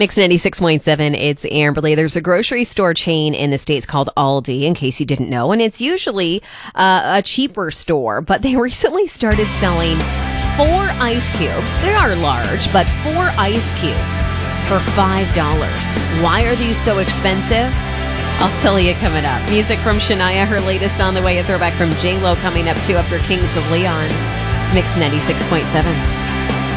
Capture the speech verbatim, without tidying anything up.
Mix ninety-six point seven, it's Amberly. There's a grocery store chain in the States called Aldi, in case you didn't know, and it's usually uh, a cheaper store, but they recently started selling four ice cubes. They are large, but four ice cubes for five dollars. Why are these so expensive? I'll tell you coming up. Music from Shania, her latest on the way, a throwback from J-Lo coming up too after Kings of Leon. It's Mix ninety-six point seven.